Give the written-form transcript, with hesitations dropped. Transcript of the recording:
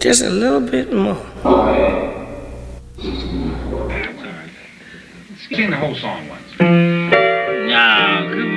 Just a little bit more. Sing the whole song once. No, come